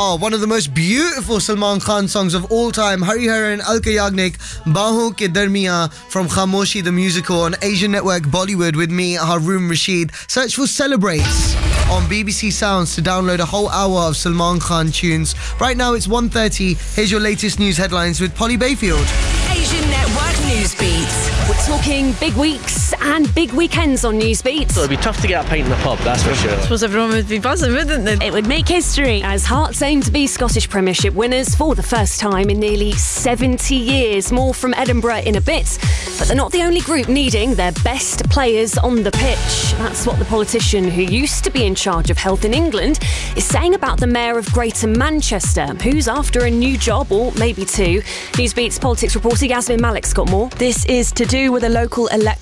Oh, one of the most beautiful Salman Khan songs of all time, Hariharan Alka Yagnik, Baahon Ke Darmiyan from Khamoshi the musical on Asian Network Bollywood with me, Haroon Rashid. Search for Celebrates on BBC Sounds to download a whole hour of Salman Khan tunes. Right now it's 1:30. Here's your latest news headlines with Polly Bayfield. Asian Network Newsbeat. We're talking big weeks and big weekends on Newsbeat. So it'd be tough to get a pint in the pub, that's for sure. I suppose everyone would be buzzing, wouldn't they? It would make history as Hearts aim to be Scottish Premiership winners for the first time in nearly 70 years. More from Edinburgh in a bit. But they're not the only group needing their best players on the pitch. That's what the politician who used to be in charge of health in England is saying about the Mayor of Greater Manchester, who's after a new job, or maybe two. Newsbeat's politics reporter Yasmin Malik's got more. This is to do with a local election